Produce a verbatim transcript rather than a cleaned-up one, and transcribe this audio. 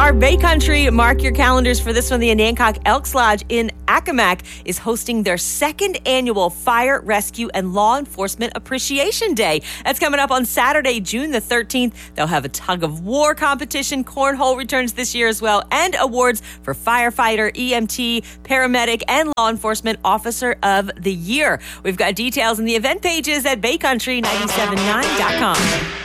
our Bay Country. Mark your calendars for this one. The Anancock Elks Lodge in Accomack is hosting their second annual Fire, Rescue, and Law Enforcement Appreciation Day. That's coming up on Saturday, June the thirteenth. They'll have a tug of war competition. Cornhole returns this year as well, and awards for firefighter, E M T, paramedic, and law enforcement officer of the year. We've got details in the event pages at bay country nine seven nine dot com.